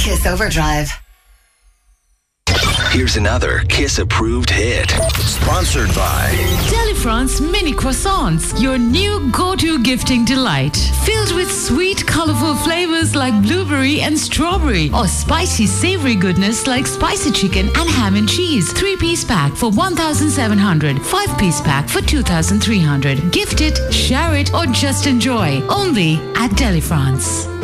Kiss Overdrive. Here's another Kiss-approved hit. Sponsored by Delifrance Mini Croissants, your new go-to gifting delight. Filled with sweet, colorful flavors like blueberry and strawberry, or spicy, savory goodness like spicy chicken and ham and cheese. 3-piece pack for 1,700, 5-piece pack for 2,300. Gift it, share it, or just enjoy. Only at Delifrance.